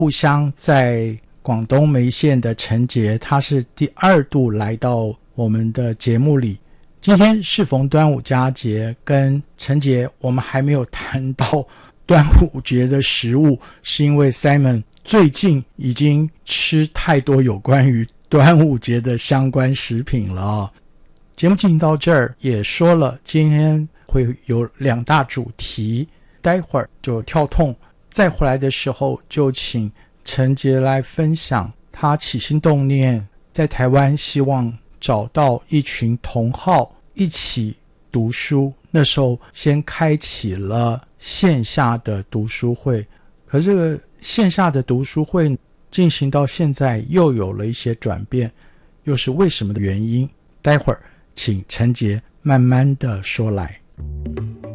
故乡在广东梅县的陈杰，他是第2度来到我们的节目里。今天适逢端午佳节，跟陈杰我们还没有谈到端午节的食物，是因为 Simon 最近已经吃太多有关于端午节的相关食品了。节目进行到这儿也说了，今天会有2大主题，待会儿就跳痛，再回来的时候就请陈杰来分享他起心动念，在台湾希望找到一群同好一起读书，那时候先开启了线下的读书会，可是这个线下的读书会进行到现在又有了一些转变，又是为什么的原因？待会儿请陈杰慢慢的说来。